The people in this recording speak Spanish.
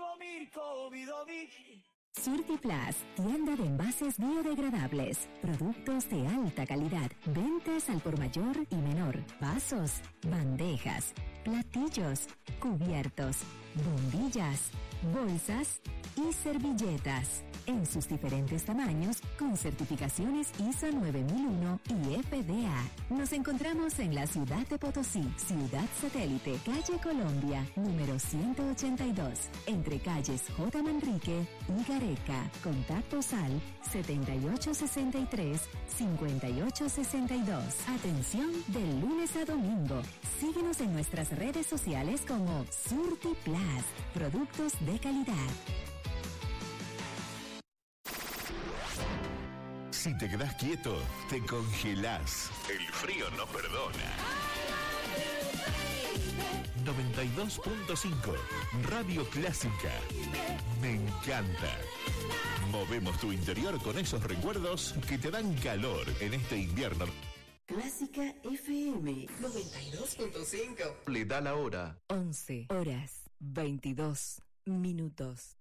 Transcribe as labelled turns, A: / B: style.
A: Surtiplas, tienda de envases biodegradables, productos de alta calidad, ventas al por mayor y menor, vasos, bandejas, platillos, cubiertos, bombillas, bolsas y servilletas, en sus diferentes tamaños con certificaciones ISO 9001 y FDA. Nos encontramos en la ciudad de Potosí, Ciudad Satélite, calle Colombia, número 182, entre calles J. Manrique y Gareca. Contactos al 7863-5862. Atención del lunes a domingo. Síguenos en nuestras redes sociales como Surtiplas, productos de calidad.
B: Si te quedas quieto, te congelás. El frío no perdona. 92.5 Radio Clásica. Me encanta. Movemos tu interior con esos recuerdos que te dan calor en este invierno.
C: Clásica FM 92.5.
B: Le da la hora.
A: 11 horas 22 minutos.